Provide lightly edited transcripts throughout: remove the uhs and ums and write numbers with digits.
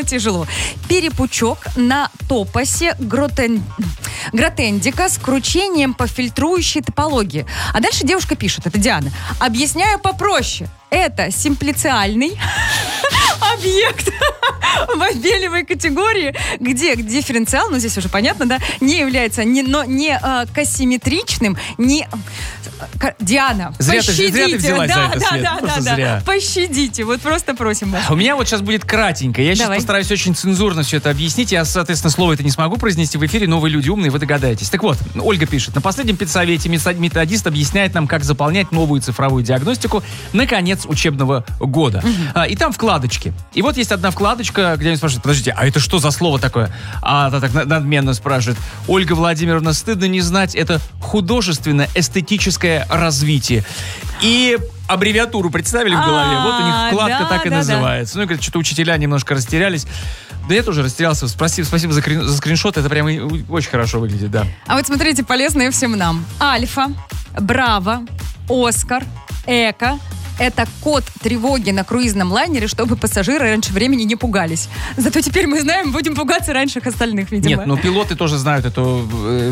Довольно тяжело. Перепучок на топосе гротендика с кручением по фильтрующей топологии. А дальше девушка пишет, это Диана. Объясняю попроще. Это симплициальный объект вабелевой категории, где дифференциал, ну здесь уже понятно, да, не является не косимметричным, не... Диана, пощадите. Зря ты взялась за это, Свет. Да. Пощадите, вот просто просим вас. У меня вот сейчас будет кратенько. Я сейчас постараюсь очень цензурно все это объяснить. Я, соответственно, слово это не смогу произнести в эфире, но вы люди умные, вы догадаетесь. Так вот, Ольга пишет. На последнем педсовете методист объясняет нам, как заполнять новую цифровую диагностику на конец учебного года. И там вкладочки. И вот есть одна вкладочка, где они спрашивают, подождите, а это что за слово такое? А она так надменно спрашивает. Ольга Владимировна, стыдно не знать, это художественно-эстетическое развитие. И аббревиатуру представили в голове. Вот у них вкладка так и называется. Ну, говорят, что-то учителя немножко растерялись. Да я тоже растерялся. Спасибо за скриншот. Это прямо очень хорошо выглядит, да. А вот смотрите, полезное всем нам. Альфа, Браво, Оскар, Эко. Это код тревоги на круизном лайнере, чтобы пассажиры раньше времени не пугались. Зато теперь мы знаем, будем пугаться раньше остальных, видимо. Нет, но пилоты тоже знают эту...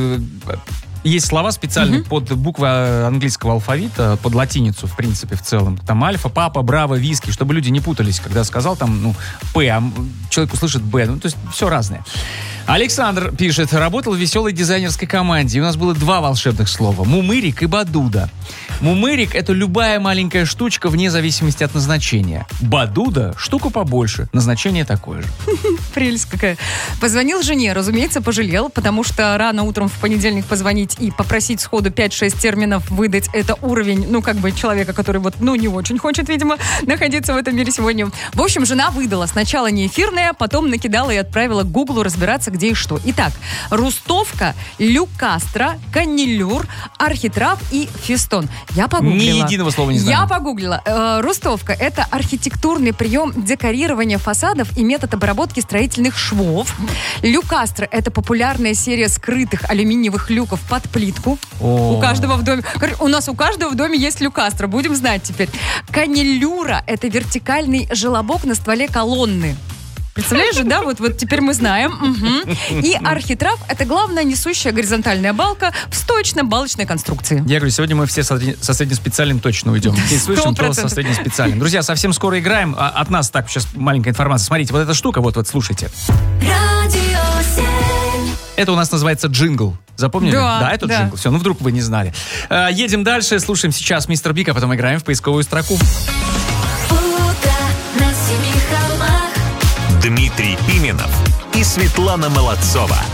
Есть слова специальные под буквы английского алфавита, под латиницу, в принципе, в целом. Там альфа, папа, браво, виски, чтобы люди не путались, когда сказал там, П, а человек услышит Б. То есть все разное. Александр пишет, работал в веселой дизайнерской команде, и у нас было 2 волшебных слова. Мумырик и бадуда. Мумырик — это любая маленькая штучка вне зависимости от назначения. Бадуда — штука побольше, назначение такое же. Прелесть какая. Позвонил жене, разумеется, пожалел, потому что рано утром в понедельник позвонить и попросить сходу 5-6 терминов выдать — это уровень, человека, который не очень хочет, видимо, находиться в этом мире сегодня. В общем, жена выдала. Сначала не эфирная, потом накидала и отправила к Гуглу разбираться, где и что. Итак, рустовка, люкастра, канилюр, архитрав и фестон. Я погуглила. Ни единого слова не знаю. Я погуглила. Рустовка — это архитектурный прием декорирования фасадов и метод обработки строительных швов. Люкастра — это популярная серия скрытых алюминиевых люков под плитку. У каждого в доме. У нас у каждого в доме есть люкастра. Будем знать теперь. Канилюра — это вертикальный желобок на стволе колонны. Представляешь же, да? Вот теперь мы знаем. Угу. И архитрав — это главная несущая горизонтальная балка в стоечно-балочной конструкции. Я говорю, сегодня мы все со среднеспециальным точно уйдем. Не слышим, то со среднеспециальным. Друзья, совсем скоро играем. От нас так, сейчас маленькая информация. Смотрите, вот эта штука, вот слушайте. Это у нас называется джингл. Запомнили? Да, это джингл. Все, вдруг вы не знали. Едем дальше, слушаем сейчас Мистер Биг, а потом играем в поисковую строку. Дмитрий Пименов и Светлана Молодцова.